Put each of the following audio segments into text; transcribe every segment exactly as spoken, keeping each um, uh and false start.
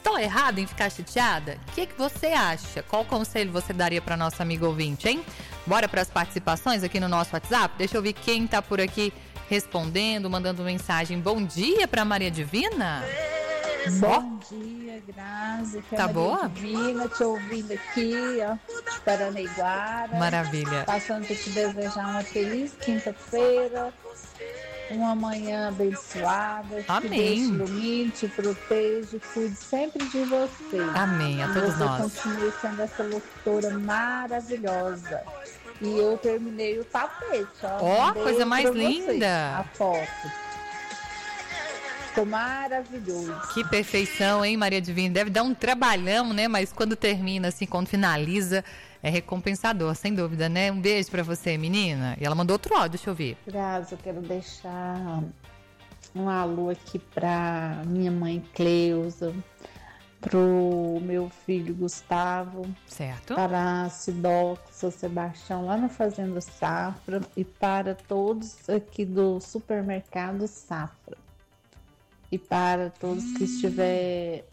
Estou errada em ficar chateada? O que, que você acha? Qual conselho você daria para nossa amiga ouvinte, hein? Bora para as participações aqui no nosso WhatsApp? Deixa eu ver quem tá por aqui respondendo, mandando mensagem. Bom dia para Maria Divina. Bom dia, Grazi. Tá boa? Divina, te ouvindo aqui, ó, de Paranaiguara. Maravilha. Passando para te desejar uma feliz quinta-feira, uma manhã abençoada. Amém. Que Deus te ilumine, te proteja, cuide sempre de você. Amém, a todos você nós. continue sendo essa locutora maravilhosa. E eu terminei o tapete, ó. Ó, Mandei coisa mais pra você linda. a foto. Ficou maravilhoso. Que perfeição, hein, Maria Divina? Deve dar um trabalhão, né? Mas quando termina, assim, quando finaliza, é recompensador, sem dúvida, né? Um beijo pra você, menina. E ela mandou outro áudio, deixa eu ver. Grazi, eu quero deixar um alô aqui pra minha mãe Cleusa, pro meu filho Gustavo, Certo. para a Sidoc, seu Sebastião, lá na Fazenda Safra, e para todos aqui do supermercado Safra. E para todos que estiver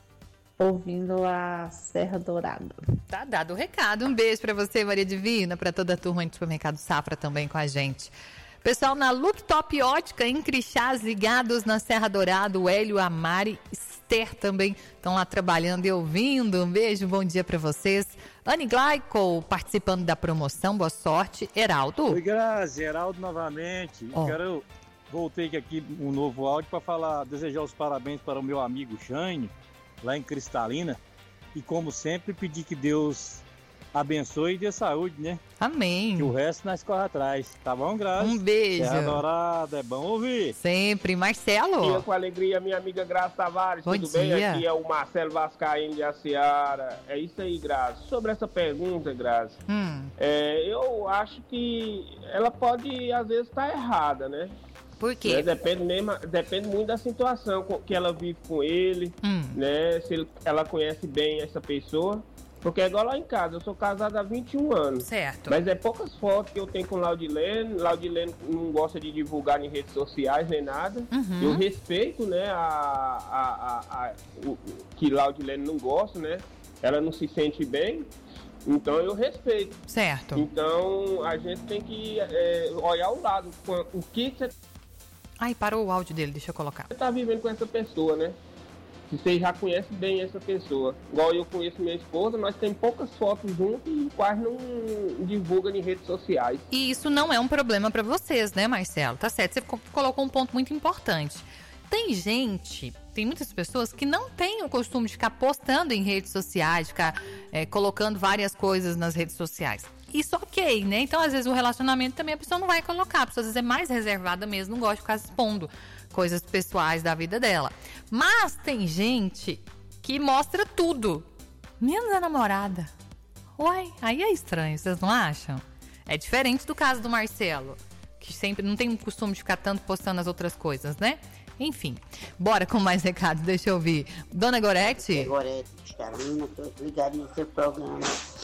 ouvindo a Serra Dourada. Tá dado o recado. Um beijo pra você, Maria Divina, pra toda a turma do supermercado Safra também com a gente. Pessoal, na Look Top Ótica, em Crixás, ligados na Serra Dourada, o Hélio, a Mari, Esther também estão lá trabalhando e ouvindo. Um beijo, bom dia pra vocês. Anne Glaico, participando da promoção, boa sorte. Heraldo. Oi, Grazi, Heraldo novamente. Oh. Quero... Voltei aqui um novo áudio para falar, desejar os parabéns para o meu amigo Jânio, lá em Cristalina. E como sempre, pedir que Deus abençoe e dê saúde, né? Amém. Que o resto nós corre atrás. Tá bom, Grazi? Um beijo. Serra Dourada, é bom ouvir. Sempre. Marcelo. Bom dia, com alegria, minha amiga Grazi Tavares. Bom Tudo dia. bem? Aqui é o Marcelo Vascaíno de Aciara. É isso aí, Grazi. Sobre essa pergunta, Grazi, Hum. é, eu acho que ela pode, às vezes, estar errada, né? Por quê? É, depende, mesmo, depende muito da situação que ela vive com ele, Hum. né? Se ele- ela conhece bem essa pessoa. Porque é igual lá em casa, eu sou casado há vinte e um anos. Certo. Mas é poucas fotos que eu tenho com o Laudilene. Laudilene não gosta de divulgar em redes sociais nem nada. Uhum. Eu respeito, né, a, a, a, a- o, que Laudilene não gosta, né? Ela não se sente bem. Então eu respeito. Certo. Então a gente tem que é, olhar o lado. O que você Ai, parou o áudio dele, deixa eu colocar. está vivendo com essa pessoa, né? Se você já conhece bem essa pessoa. Igual eu conheço minha esposa, nós temos poucas fotos juntos e quase não divulga em redes sociais. E isso não é um problema pra vocês, né, Marcelo? Tá certo, você co- colocou um ponto muito importante. Tem gente, tem muitas pessoas que não têm o costume de ficar postando em redes sociais, de ficar é, colocando várias coisas nas redes sociais. Isso ok, né? Então, às vezes, o relacionamento também a pessoa não vai colocar. A pessoa, às vezes, é mais reservada mesmo, não gosta de ficar expondo coisas pessoais da vida dela. Mas tem gente que mostra tudo, menos a namorada. Uai, aí é estranho, vocês não acham? É diferente do caso do Marcelo, que sempre não tem o costume de ficar tanto postando as outras coisas, né? Enfim, bora com mais recados, deixa eu ouvir. Dona Gorete? Gorete, Cristalina, tô ligado no seu programa.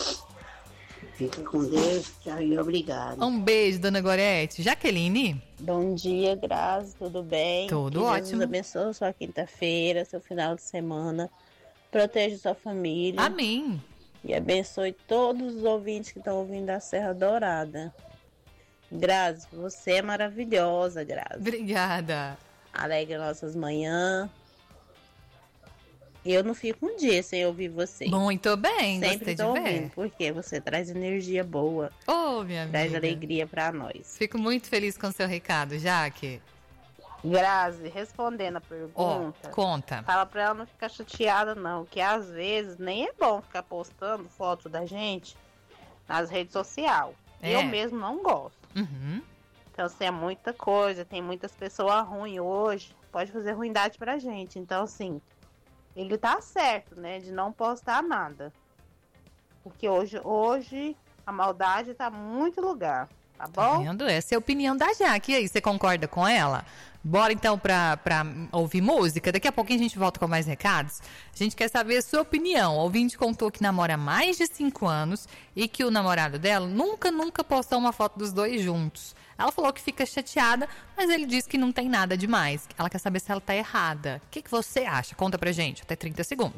Fica com Deus, tchau e obrigado. Um beijo, Dona Gorete. Jaqueline? Bom dia, Grazi, tudo bem? Tudo que ótimo. Deus abençoe sua quinta-feira, seu final de semana. Proteja sua família. Amém. E abençoe todos os ouvintes que estão ouvindo a Serra Dourada. Grazi, você é maravilhosa, Grazi. Obrigada. Alegra nossas manhãs. Eu não fico um dia sem ouvir você. Muito bem, Sempre gostei de tô ver. ouvindo, porque você traz energia boa, Ô, minha amiga. traz alegria pra nós. Fico muito feliz com o seu recado, Jaque. Grazi, respondendo a Ó, pergunta, conta. fala pra ela não ficar chateada não, que às vezes nem é bom ficar postando foto da gente nas redes sociais. É. Eu mesmo não gosto. Uhum. Então, assim, é muita coisa, tem muitas pessoas ruins hoje, pode fazer ruindade pra gente. Então, assim, ele tá certo, né, de não postar nada. Porque hoje, hoje a maldade tá muito lugar, tá Tá bom? vendo? Essa é a opinião da Jaque. E aí, você concorda com ela? Bora então pra, pra ouvir música. Daqui a pouquinho a gente volta com mais recados. A gente quer saber a sua opinião. O ouvinte contou que namora há mais de cinco anos e que o namorado dela nunca, nunca postou uma foto dos dois juntos. Ela falou que fica chateada, mas ele diz que não tem nada demais. Ela quer saber se ela tá errada. O que, que você acha? Conta pra gente. Até trinta segundos.